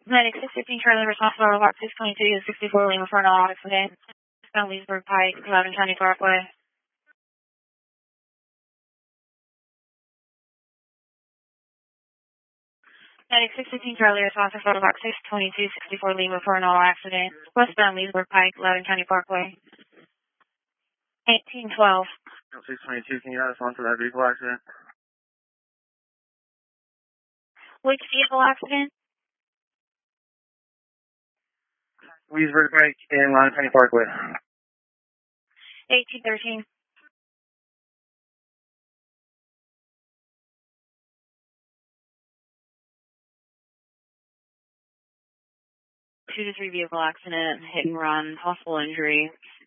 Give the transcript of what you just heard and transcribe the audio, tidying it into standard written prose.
Medic 615 Charlie responsible box 622 to 64 Lima for an all accident. On Leesburg Pike, Loudoun County Parkway. Medic 615 Charlie responsible for box 622 64 Lima for an all accident. Westbound Leesburg Pike, Loudoun County Parkway. 1812. 622, can you respond to that vehicle accident? Which vehicle accident? Leesburg Pike in Loudoun County Parkway. 1813. Two to three vehicle accident, hit and run, possible injury.